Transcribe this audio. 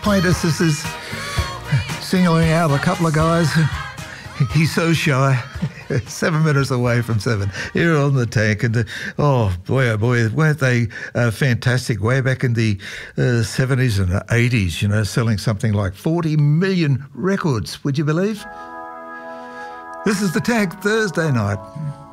Titus, this is singling out a couple of guys. He's so shy. 7 minutes away from 7. Here on the Tank. And oh boy, weren't they fantastic way back in the 70s and 80s, you know, selling something like 40 million records. Would you believe? This is the Tank Thursday night.